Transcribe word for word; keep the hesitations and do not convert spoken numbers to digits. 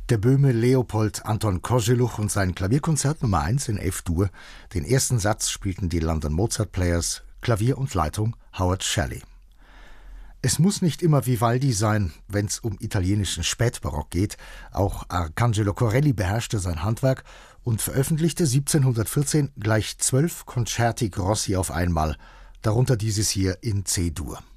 Der Böhme Leopold Anton Kozeluch und sein Klavierkonzert Nummer eins in F-Dur. Den ersten Satz spielten die London Mozart Players, Klavier und Leitung Howard Shelley. Es muss nicht immer Vivaldi sein, wenn es um italienischen Spätbarock geht. Auch Arcangelo Corelli beherrschte sein Handwerk und veröffentlichte siebzehnhundertvierzehn gleich zwölf Concerti Grossi auf einmal, darunter dieses hier in C-Dur.